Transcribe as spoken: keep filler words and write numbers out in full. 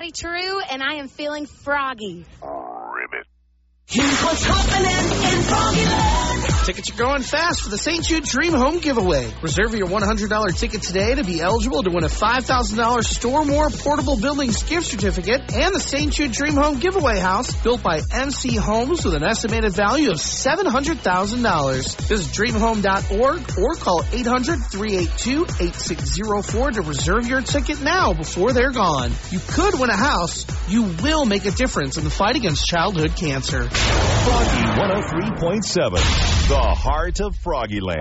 Scotty True, and I am feeling froggy. Ribbit. Here's what's happening in Froggyland. Tickets are going fast for the Saint Jude Dream Home Giveaway. Reserve your one hundred dollars ticket today to be eligible to win a five thousand dollars Store More Portable Buildings gift certificate and the Saint Jude Dream Home Giveaway house built by M C Homes with an estimated value of seven hundred thousand dollars. Visit dream home dot org or call eight hundred, three eight two, eight six zero four to reserve your ticket now before they're gone. You could win a house. You will make a difference in the fight against childhood cancer. Froggy one oh three point seven, the heart of Froggyland.